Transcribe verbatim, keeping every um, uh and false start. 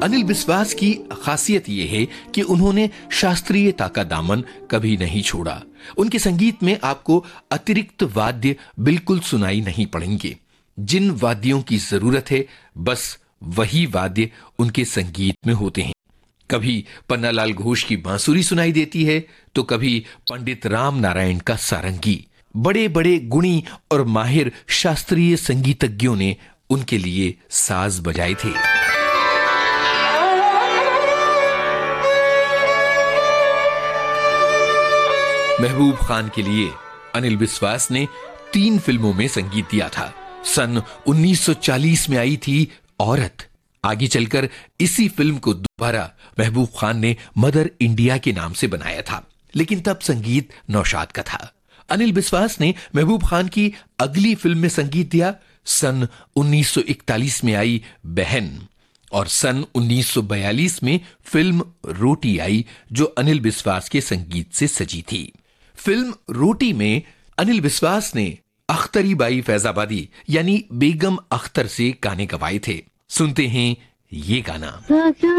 अनिल बिस्वास की खासियत यह है कि उन्होंने शास्त्रीयता का दामन कभी नहीं छोड़ा। उनके संगीत में आपको अतिरिक्त वाद्य बिल्कुल सुनाई नहीं पड़ेंगे। जिन वाद्यों की जरूरत है बस वही वाद्य उनके संगीत में होते हैं। कभी पन्नालाल घोष की बांसुरी सुनाई देती है तो कभी पंडित राम नारायण का सारंगी। बड़े बड़े गुणी और माहिर शास्त्रीय संगीतज्ञों ने उनके लिए साज बजाए थे। महबूब खान के लिए अनिल बिस्वास ने तीन फिल्मों में संगीत दिया था। सन उन्नीस सौ चालीस में आई थी औरत। आगे चलकर इसी फिल्म को दोबारा महबूब खान ने मदर इंडिया के नाम से बनाया था, लेकिन तब संगीत नौशाद का था। अनिल बिस्वास ने महबूब खान की अगली फिल्म में संगीत दिया। सन उन्नीस सौ इकतालीस में आई बहन और सन उन्नीस सौ बयालीस में फिल्म रोटी आई, जो अनिल बिस्वास के संगीत से सजी थी। फिल्म रोटी में अनिल बिस्वास ने अख्तरी बाई फैजाबादी यानी बेगम अख्तर से गाने गवाए थे। सुनते हैं ये गाना।